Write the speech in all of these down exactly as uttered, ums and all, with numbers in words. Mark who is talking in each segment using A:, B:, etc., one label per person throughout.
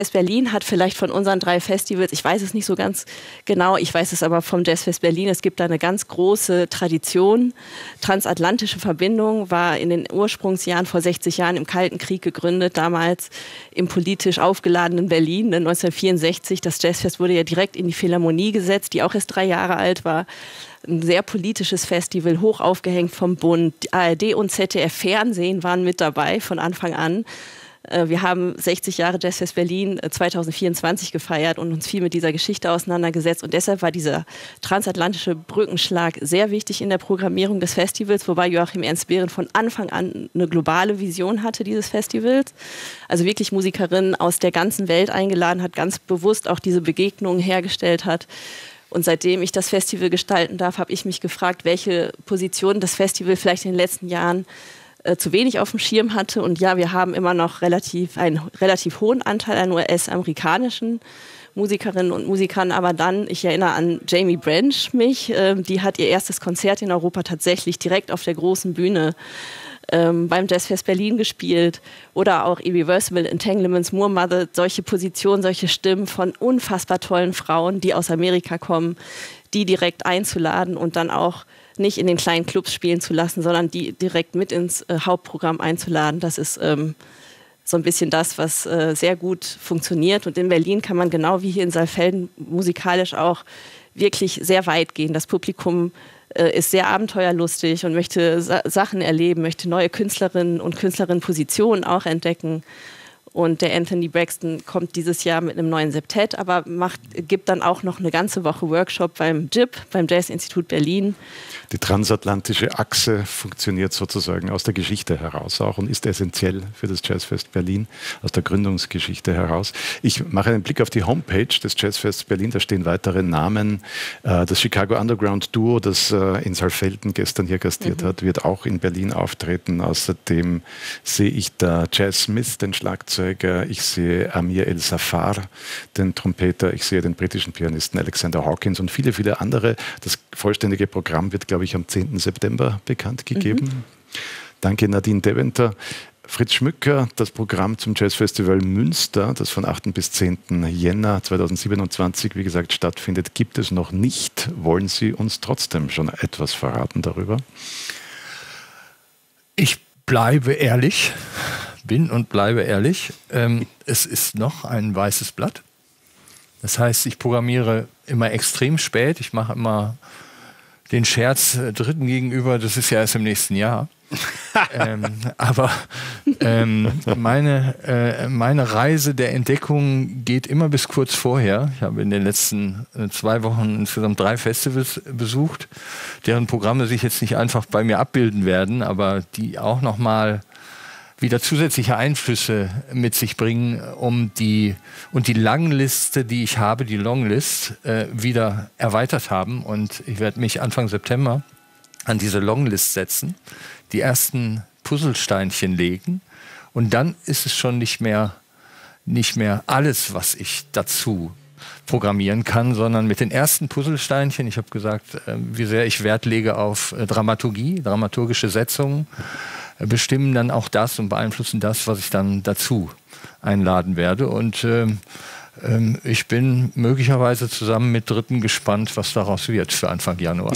A: Berlin hat vielleicht von unseren drei Festivals, ich weiß es nicht so ganz genau, ich weiß es aber vom Jazzfest Berlin, es gibt da eine ganz große Tradition. Transatlantische Verbindung war in den Ursprungsjahren vor sechzig Jahren im Kalten Krieg gegründet, damals im politisch aufgeladenen Berlin, neunzehnhundertvierundsechzig. Das Jazzfest wurde ja direkt in die Philharmonie gesetzt, die auch erst drei Jahre alt war. Ein sehr politisches Festival, hoch aufgehängt vom Bund. Die A R D und Z D F Fernsehen waren mit dabei von Anfang an. Wir haben sechzig Jahre Jazzfest Berlin zweitausendvierundzwanzig gefeiert und uns viel mit dieser Geschichte auseinandergesetzt. Und deshalb war dieser transatlantische Brückenschlag sehr wichtig in der Programmierung des Festivals, wobei Joachim Ernst Behren von Anfang an eine globale Vision hatte dieses Festivals. Also wirklich Musikerinnen aus der ganzen Welt eingeladen hat, ganz bewusst auch diese Begegnungen hergestellt hat. Und seitdem ich das Festival gestalten darf, habe ich mich gefragt, welche Position das Festival vielleicht in den letzten Jahren äh, zu wenig auf dem Schirm hatte. Und ja, wir haben immer noch relativ, einen relativ hohen Anteil an U S-amerikanischen Musikerinnen und Musikern. Aber dann, ich erinnere an Jamie Branch mich, äh, die hat ihr erstes Konzert in Europa tatsächlich direkt auf der großen Bühne Ähm, beim Jazzfest Berlin gespielt oder auch Irreversible, Entanglements, Moor Mother, solche Positionen, solche Stimmen von unfassbar tollen Frauen, die aus Amerika kommen, die direkt einzuladen und dann auch nicht in den kleinen Clubs spielen zu lassen, sondern die direkt mit ins äh, Hauptprogramm einzuladen. Das ist ähm, so ein bisschen das, was äh, sehr gut funktioniert. Und in Berlin kann man genau wie hier in Saalfelden musikalisch auch wirklich sehr weit gehen. Das Publikum ist sehr abenteuerlustig und möchte Sa- Sachen erleben, möchte neue Künstlerinnen und Künstlerinnenpositionen auch entdecken. Und der Anthony Braxton kommt dieses Jahr mit einem neuen Septett, aber macht, gibt dann auch noch eine ganze Woche Workshop beim J I B, beim Jazz-Institut Berlin.
B: Die transatlantische Achse funktioniert sozusagen aus der Geschichte heraus auch und ist essentiell für das Jazzfest Berlin, aus der Gründungsgeschichte heraus. Ich mache einen Blick auf die Homepage des Jazzfests Berlin, da stehen weitere Namen. Das Chicago Underground Duo, das in Saalfelden gestern hier gastiert mhm. hat, wird auch in Berlin auftreten. Außerdem sehe ich da Jazz Smith, den Schlagzeuger. Ich sehe Amir El Safar, den Trompeter. Ich sehe den britischen Pianisten Alexander Hawkins und viele, viele andere. Das vollständige Programm wird, glaube ich, am zehnten September bekannt gegeben. Mhm. Danke, Nadine Deventer. Fritz Schmücker, das Programm zum Jazzfestival Münster, das von achten bis zehnten Jänner zweitausendsiebenundzwanzig, wie gesagt, stattfindet, gibt es noch nicht. Wollen Sie uns trotzdem schon etwas verraten darüber?
C: Ich bleibe ehrlich. Bin und bleibe ehrlich. Ähm, es ist noch ein weißes Blatt. Das heißt, ich programmiere immer extrem spät. Ich mache immer den Scherz äh, Dritten gegenüber, das ist ja erst im nächsten Jahr. ähm, aber ähm, meine, äh, meine Reise der Entdeckung geht immer bis kurz vorher. Ich habe in den letzten äh, zwei Wochen insgesamt drei Festivals besucht, deren Programme sich jetzt nicht einfach bei mir abbilden werden, aber die auch noch mal wieder zusätzliche Einflüsse mit sich bringen, um die und die Langliste, die ich habe, die Longlist, äh, wieder erweitert haben. Und ich werde mich Anfang September an diese Longlist setzen, die ersten Puzzlesteinchen legen. Und dann ist es schon nicht mehr, nicht mehr alles, was ich dazu programmieren kann, sondern mit den ersten Puzzlesteinchen, ich habe gesagt, äh, wie sehr ich Wert lege auf äh, Dramaturgie, dramaturgische Setzungen, bestimmen dann auch das und beeinflussen das, was ich dann dazu einladen werde. Und ähm, ähm, ich bin möglicherweise zusammen mit Dritten gespannt, was daraus wird für Anfang Januar.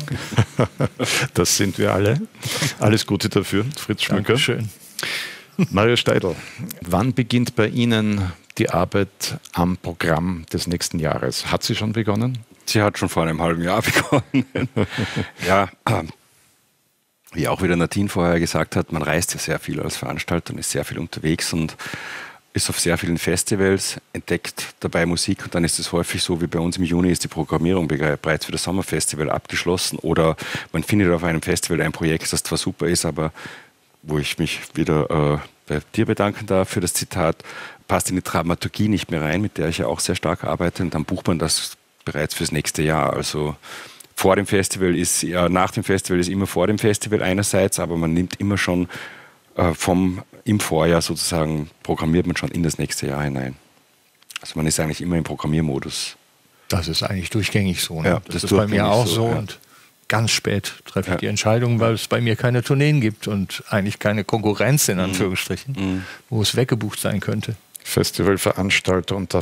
B: Das sind wir alle. Alles Gute dafür, Fritz Schmücker.
C: Dankeschön.
B: Mario Steidl, wann beginnt bei Ihnen die Arbeit am Programm des nächsten Jahres? Hat sie schon begonnen?
D: Sie hat schon vor einem halben Jahr begonnen. ja, ähm, wie auch wieder Nadine vorher gesagt hat, man reist ja sehr viel als Veranstalter und ist sehr viel unterwegs und ist auf sehr vielen Festivals, entdeckt dabei Musik und dann ist es häufig so, wie bei uns im Juni ist die Programmierung bereits für das Sommerfestival abgeschlossen oder man findet auf einem Festival ein Projekt, das zwar super ist, aber wo ich mich wieder äh, bei dir bedanken darf für das Zitat, passt in die Dramaturgie nicht mehr rein, mit der ich ja auch sehr stark arbeite und dann bucht man das bereits fürs nächste Jahr. Also vor dem Festival ist, ja, nach dem Festival ist immer vor dem Festival einerseits, aber man nimmt immer schon äh, vom, im Vorjahr sozusagen, programmiert man schon in das nächste Jahr hinein. Also man ist eigentlich immer im Programmiermodus.
C: Das ist eigentlich durchgängig so. Ne?
D: Ja,
C: das, das ist bei mir auch so. so ja. Und ganz spät treffe ich ja. die Entscheidung, weil es bei mir keine Tourneen gibt und eigentlich keine Konkurrenz in Anführungsstrichen, mhm. wo es weggebucht sein könnte.
B: Festivalveranstalter und